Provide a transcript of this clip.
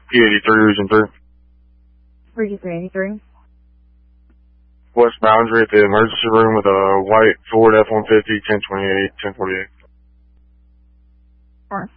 P83, Region 3. Region 383. West boundary at the emergency room with a white Ford F-150, 1028, 1048. Alright.